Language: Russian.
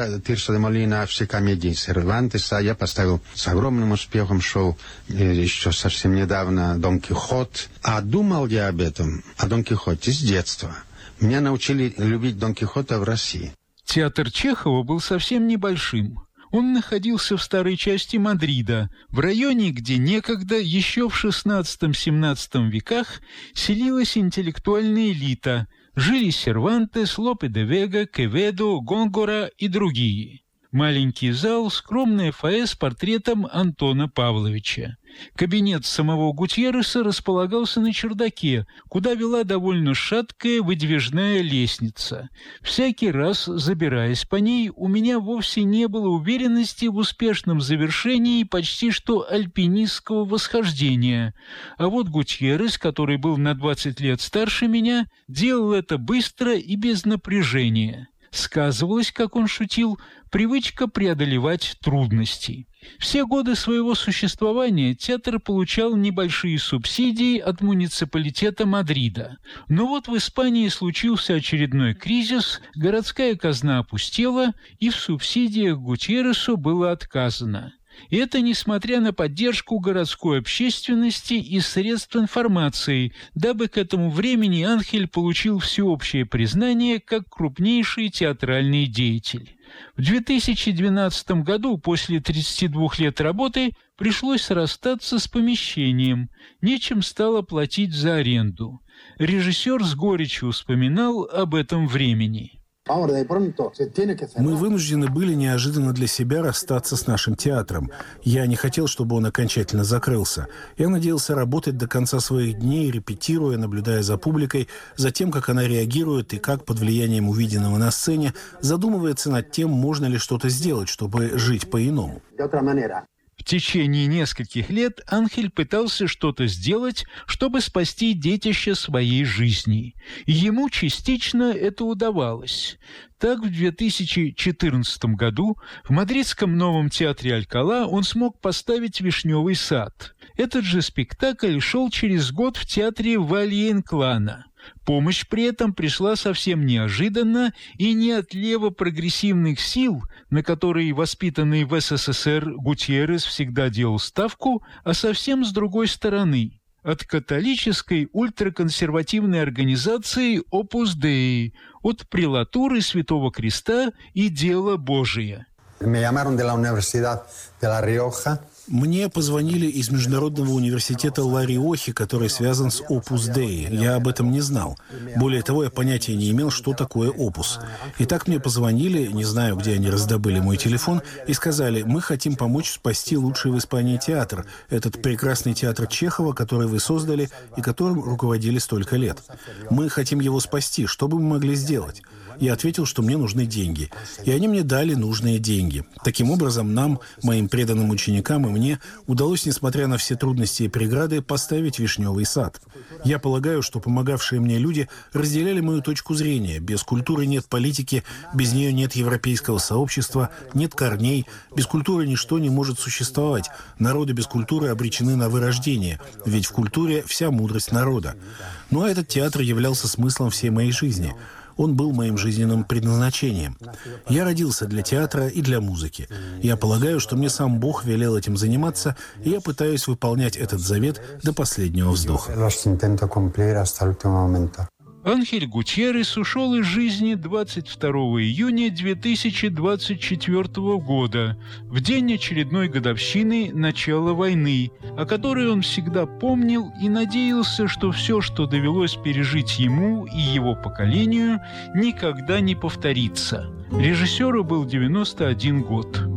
Тирсо де Молина, все комедии Сервантеса я поставил с огромным успехом, шел еще совсем недавно Дон Кихот. А думал я об этом, о Дон Кихоте с детства. Меня научили любить Дон Кихота в России. Театр Чехова был совсем небольшим. Он находился в старой части Мадрида, в районе, где некогда, еще в XVI-XVII веках, селилась интеллектуальная элита. Жили Сервантес, Лопе де Вега, Кеведо, Гонгора и другие. Маленький зал, скромное фойе с портретом Антона Павловича. Кабинет самого Гутьерреса располагался на чердаке, куда вела довольно шаткая выдвижная лестница. Всякий раз, забираясь по ней, у меня вовсе не было уверенности в успешном завершении почти что альпинистского восхождения. А вот Гутьеррес, который был на 20 лет старше меня, делал это быстро и без напряжения. Сказывалась, как он шутил, привычка преодолевать трудности. Все годы своего существования театр получал небольшие субсидии от муниципалитета Мадрида. Но вот в Испании случился очередной кризис, городская казна опустела, и в субсидиях Гутьерресу было отказано. И это несмотря на поддержку городской общественности и средств информации, дабы к этому времени Анхель получил всеобщее признание как крупнейший театральный деятель. В 2012 году, после 32 лет работы, пришлось расстаться с помещением, нечем стало платить за аренду. Режиссер с горечью вспоминал об этом времени. Мы вынуждены были неожиданно для себя расстаться с нашим театром. Я не хотел, чтобы он окончательно закрылся. Я надеялся работать до конца своих дней, репетируя, наблюдая за публикой, за тем, как она реагирует и как под влиянием увиденного на сцене задумывается над тем, можно ли что-то сделать, чтобы жить по-иному. В течение нескольких лет Анхель пытался что-то сделать, чтобы спасти детище своей жизни. И ему частично это удавалось. Так, в 2014 году в мадридском Новом театре Алькала он смог поставить «Вишневый сад». Этот же спектакль шел через год в театре Валье-Инклана. Помощь при этом пришла совсем неожиданно и не от лево-прогрессивных сил, на которые воспитанный в СССР Гутьеррес всегда делал ставку, а совсем с другой стороны – от католической ультраконсервативной организации Opus Dei, от прелатуры Святого Креста и Дела Божия. Мне позвонили из Международного университета Ла-Риохи, который связан с Opus Dei. Я об этом не знал. Более того, я понятия не имел, что такое Opus. И так мне позвонили, не знаю, где они раздобыли мой телефон, и сказали: мы хотим помочь спасти лучший в Испании театр, этот прекрасный театр Чехова, который вы создали и которым руководили столько лет. Мы хотим его спасти. Что бы мы могли сделать? Я ответил, что мне нужны деньги. И они мне дали нужные деньги. Таким образом, нам, моим преданным ученикам и мне, удалось, несмотря на все трудности и преграды, поставить «Вишневый сад». Я полагаю, что помогавшие мне люди разделяли мою точку зрения. Без культуры нет политики, без нее нет европейского сообщества, нет корней. Без культуры ничто не может существовать. Народы без культуры обречены на вырождение, ведь в культуре вся мудрость народа. Ну а этот театр являлся смыслом всей моей жизни. Он был моим жизненным предназначением. Я родился для театра и для музыки. Я полагаю, что мне сам Бог велел этим заниматься, и я пытаюсь выполнять этот завет до последнего вздоха. Анхель Гутьеррес ушел из жизни 22 июня 2024 года, в день очередной годовщины начала войны, о которой он всегда помнил и надеялся, что все, что довелось пережить ему и его поколению, никогда не повторится. Режиссеру был 91 год.